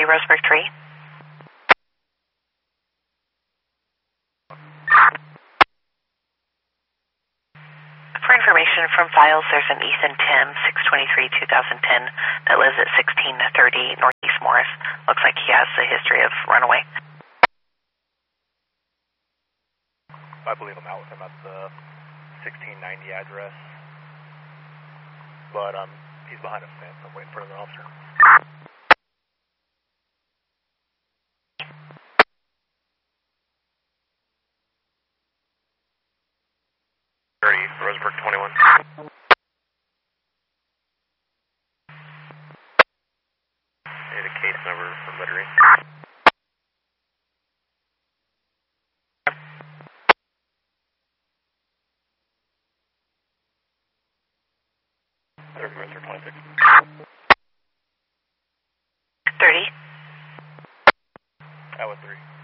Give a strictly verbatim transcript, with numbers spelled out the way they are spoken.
Roseburg three. For information from files, there's an Ethan Tim, six twenty-three two thousand ten, that lives at sixteen thirty Northeast Morris. Looks like he has a history of runaway. I believe I'm out with him at the sixteen ninety address, but um, he's behind a fence. I'm waiting for another officer. thirty, Roseburg twenty-one. Need a case number for littering. Roseburg twenty-six. thirty. That was three.